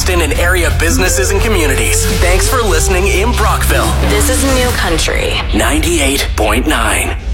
Lewiston and area businesses and communities. Thanks for listening in Brockville. This is New Country 98.9.